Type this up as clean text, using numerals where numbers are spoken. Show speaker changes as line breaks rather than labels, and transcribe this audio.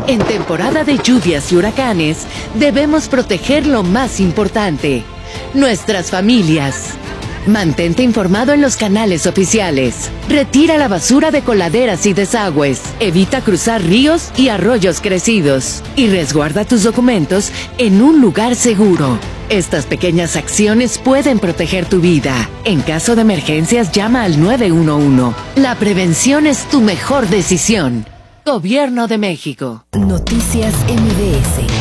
En temporada de lluvias y huracanes, debemos proteger lo más importante, nuestras familias. Mantente informado en los canales oficiales. Retira la basura de coladeras y desagües. Evita cruzar ríos y arroyos crecidos. Y resguarda tus documentos en un lugar seguro. Estas pequeñas acciones pueden proteger tu vida. En caso de emergencias, llama al 911. La prevención es tu mejor decisión. Gobierno de México.
Noticias MBS.